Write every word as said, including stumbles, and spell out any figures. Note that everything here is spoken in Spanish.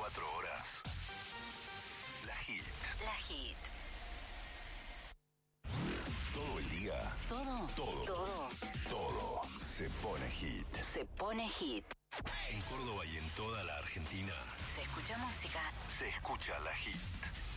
veinticuatro horas. La Hit. La Hit. Todo el día. Todo. Todo. Todo. Todo se pone hit. Se pone hit. En Córdoba y en toda la Argentina Se escucha música. se escucha La Hit.